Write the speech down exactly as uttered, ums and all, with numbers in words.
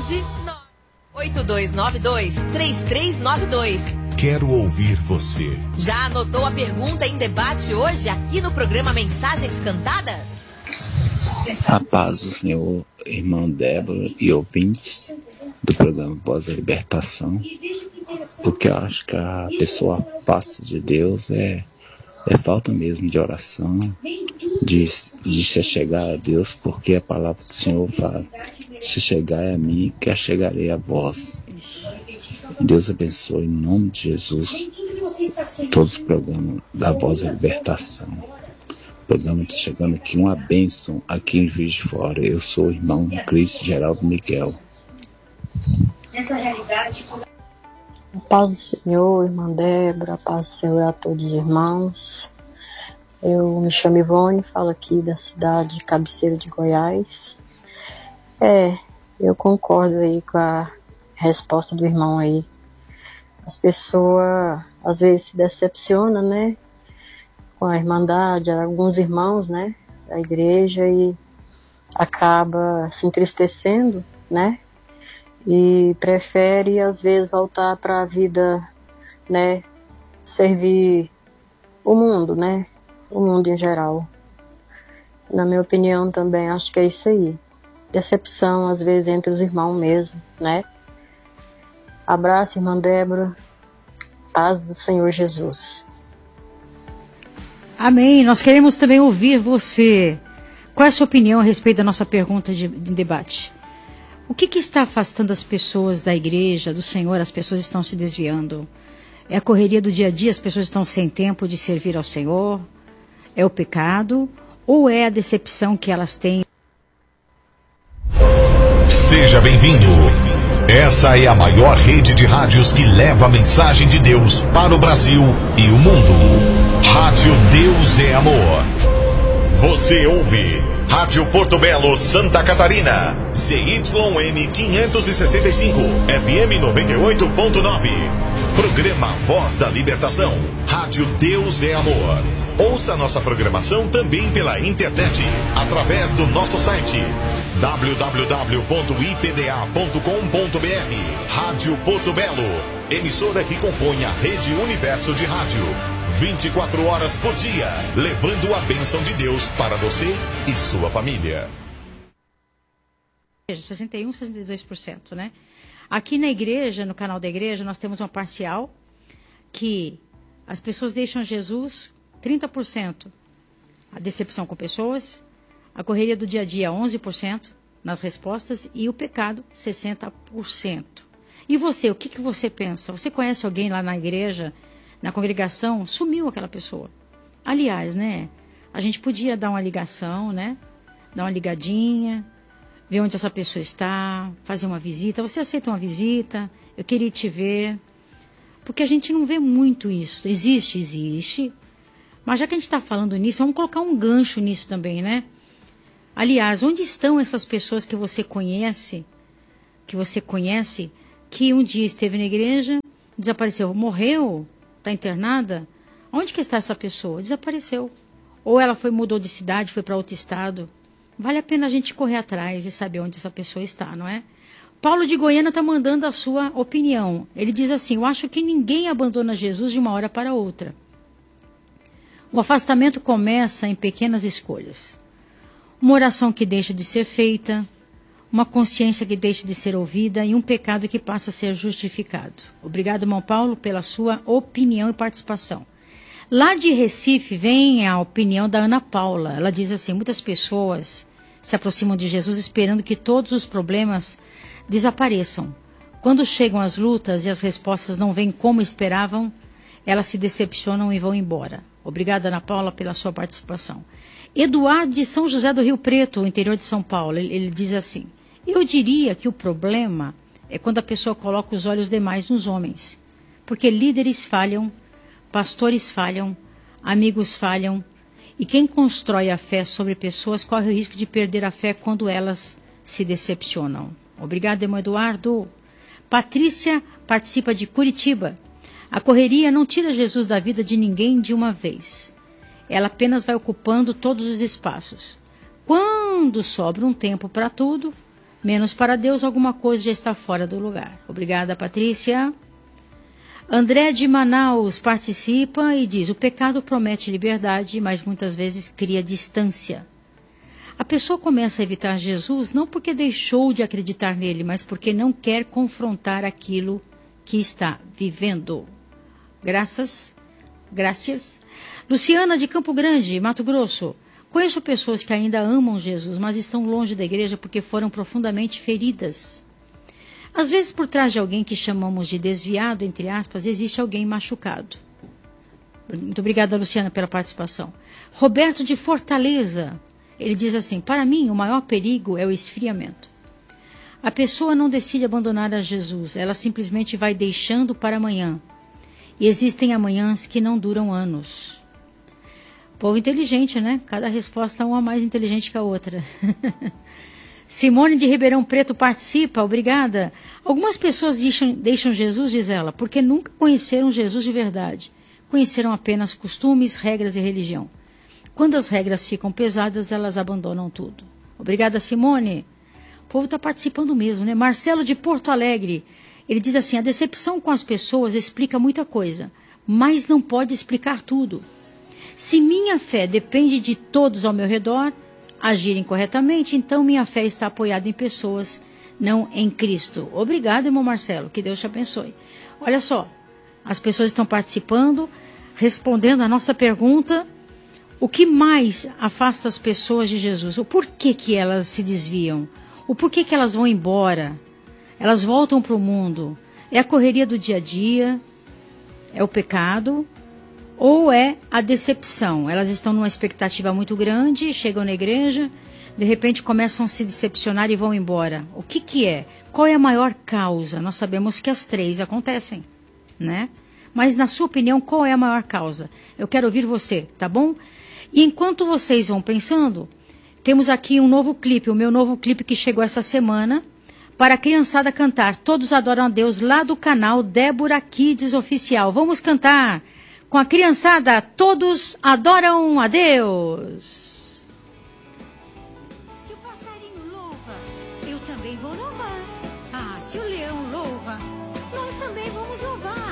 onze oito dois nove dois três três nove dois. Quero ouvir você. Já anotou a pergunta em debate hoje aqui no programa Mensagens Cantadas? A paz do Senhor, irmão Débora e ouvintes do programa Voz da Libertação. O que eu acho que a pessoa passa de Deus é, é falta mesmo de oração, de, de se chegar a Deus, porque a palavra do Senhor fala: se chegar a mim, que eu chegarei a vós. Deus abençoe em nome de Jesus todos os programas da Voz da Libertação. O programa está chegando aqui, uma bênção aqui em Juiz de Fora. Eu sou o irmão Cristo Geraldo Miguel. Nessa realidade... A paz do Senhor, irmã Débora, a paz do Senhor a todos os irmãos. Eu me chamo Ivone, falo aqui da cidade de Cabeceira de Goiás. É, eu concordo aí com a resposta do irmão aí. As pessoas às vezes se decepcionam, né, com a irmandade, alguns irmãos, né, da igreja, e acaba se entristecendo, né, e prefere às vezes voltar para a vida, né, servir o mundo, né, o mundo em geral. Na minha opinião também acho que é isso aí. Decepção às vezes entre os irmãos mesmo, né. Abraço, irmã Débora. Paz do Senhor Jesus. Amém. Nós queremos também ouvir você. Qual é a sua opinião a respeito da nossa pergunta de, de debate? O que, que está afastando as pessoas da igreja, do Senhor? As pessoas estão se desviando. É a correria do dia a dia, as pessoas estão sem tempo de servir ao Senhor? É o pecado? Ou é a decepção que elas têm? Seja bem-vindo. Essa é a maior rede de rádios que leva a mensagem de Deus para o Brasil e o mundo. Rádio Deus é Amor. Você ouve Rádio Porto Belo, Santa Catarina, C Y M quinhentos e sessenta e cinco, F M noventa e oito ponto nove. Programa Voz da Libertação. Rádio Deus é Amor. Ouça nossa programação também pela internet, através do nosso site w w w ponto i p d a ponto com ponto b r. Rádio Porto Belo, emissora que compõe a Rede Universo de Rádio. vinte e quatro horas por dia, levando a bênção de Deus para você e sua família. sessenta e um, sessenta e dois por cento, né? Aqui na igreja, no canal da igreja, nós temos uma parcial que as pessoas deixam Jesus, trinta por cento a decepção com pessoas, a correria do dia a dia, onze por cento nas respostas, e o pecado, sessenta por cento. E você, o que, que você pensa? Você conhece alguém lá na igreja, na congregação? Sumiu aquela pessoa. Aliás, né, a gente podia dar uma ligação, né, dar uma ligadinha, ver onde essa pessoa está, fazer uma visita. Você aceita uma visita? Eu queria te ver. Porque a gente não vê muito isso. Existe, existe. Mas já que a gente está falando nisso, vamos colocar um gancho nisso também, né? Aliás, onde estão essas pessoas que você conhece, que você conhece, que um dia esteve na igreja, desapareceu, morreu, está internada? Onde que está essa pessoa? Desapareceu. Ou ela foi, mudou de cidade, foi para outro estado. Vale a pena a gente correr atrás e saber onde essa pessoa está, não é? Paulo de Goiânia está mandando a sua opinião. Ele diz assim: eu acho que ninguém abandona Jesus de uma hora para outra. O afastamento começa em pequenas escolhas. Uma oração que deixa de ser feita, uma consciência que deixa de ser ouvida e um pecado que passa a ser justificado. Obrigado, irmão Paulo, pela sua opinião e participação. Lá de Recife vem a opinião da Ana Paula. Ela diz assim: muitas pessoas se aproximam de Jesus esperando que todos os problemas desapareçam. Quando chegam as lutas e as respostas não vêm como esperavam, elas se decepcionam e vão embora. Obrigada, Ana Paula, pela sua participação. Eduardo de São José do Rio Preto, interior de São Paulo, ele, ele diz assim: eu diria que o problema é quando a pessoa coloca os olhos demais nos homens, porque líderes falham, pastores falham, amigos falham, e quem constrói a fé sobre pessoas corre o risco de perder a fé quando elas se decepcionam. Obrigada, irmão Eduardo. Patrícia participa de Curitiba. A correria não tira Jesus da vida de ninguém de uma vez. Ela apenas vai ocupando todos os espaços. Quando sobra um tempo para tudo, Menos para Deus, alguma coisa já está fora do lugar. Obrigada, Patrícia. André de Manaus participa e diz: o pecado promete liberdade, mas muitas vezes cria distância. A pessoa começa a evitar Jesus não porque deixou de acreditar nele, mas porque não quer confrontar aquilo que está vivendo. Graças, graças. Luciana de Campo Grande, Mato Grosso. Conheço pessoas que ainda amam Jesus, mas estão longe da igreja porque foram profundamente feridas. Às vezes, por trás de alguém que chamamos de desviado, entre aspas, existe alguém machucado. Muito obrigada, Luciana, pela participação. Roberto de Fortaleza, ele diz assim: para mim, o maior perigo é o esfriamento. A pessoa não decide abandonar a Jesus, ela simplesmente vai deixando para amanhã. E existem amanhãs que não duram anos. Povo inteligente, né? Cada resposta é uma mais inteligente que a outra. Simone de Ribeirão Preto participa, obrigada. Algumas pessoas deixam, deixam Jesus, diz ela, porque nunca conheceram Jesus de verdade. Conheceram apenas costumes, regras e religião. Quando as regras ficam pesadas, elas abandonam tudo. Obrigada, Simone. O povo está participando mesmo, né? Marcelo de Porto Alegre, ele diz assim: a decepção com as pessoas explica muita coisa, mas não pode explicar tudo. Se minha fé depende de todos ao meu redor agirem corretamente, então minha fé está apoiada em pessoas, não em Cristo. Obrigado, irmão Marcelo, que Deus te abençoe. Olha só, as pessoas estão participando, respondendo a nossa pergunta: o que mais afasta as pessoas de Jesus? O porquê que elas se desviam? O porquê que elas vão embora? Elas voltam para o mundo? É a correria do dia a dia? É o pecado? Ou é a decepção? Elas estão numa expectativa muito grande, chegam na igreja, de repente começam a se decepcionar e vão embora. O que que é? Qual é a maior causa? Nós sabemos que as três acontecem, né? Mas na sua opinião, qual é a maior causa? Eu quero ouvir você, tá bom? E enquanto vocês vão pensando, temos aqui um novo clipe, o meu novo clipe que chegou essa semana, para a criançada cantar. Todos adoram a Deus, lá do canal Débora Kids Oficial. Vamos cantar com a criançada, todos adoram a Deus. Se o passarinho louva, eu também vou louvar. Ah, se o leão louva, nós também vamos louvar.